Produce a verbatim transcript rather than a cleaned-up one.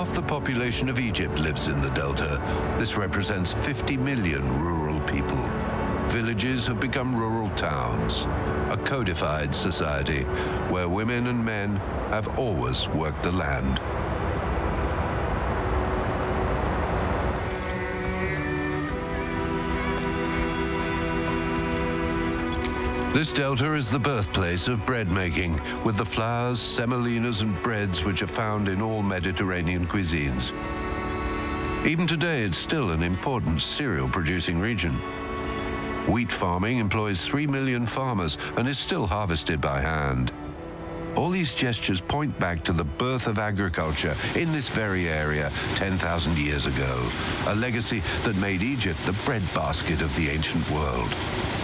Half the population of Egypt lives in the Delta. This represents fifty million rural people. Villages have become rural towns, a codified society where women and men have always worked the land. This delta is the birthplace of bread making, with the flours, semolinas and breads which are found in all Mediterranean cuisines. Even today, it's still an important cereal-producing region. Wheat farming employs three million farmers and is still harvested by hand. All these gestures point back to the birth of agriculture in this very area ten thousand years ago, a legacy that made Egypt the breadbasket of the ancient world.